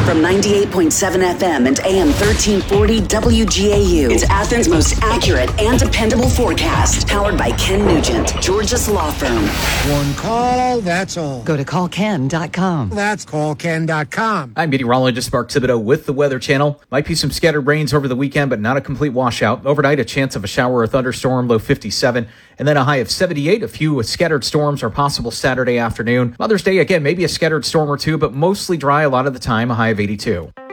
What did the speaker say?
From 98.7 FM and AM 1340 WGAU. It's Athens' most accurate and dependable forecast. Powered by Ken Nugent, Georgia's law firm. One call, that's all. Go to callken.com. That's callken.com. I'm meteorologist Mark Thibodeau with the Weather Channel. Might be some scattered rains over the weekend, but not a complete washout. Overnight, a chance of a shower or thunderstorm, low 57, and then a high of 78. A few scattered storms are possible Saturday afternoon. Mother's Day, again, maybe a scattered storm or two, but mostly dry a lot of the time, a high of 82.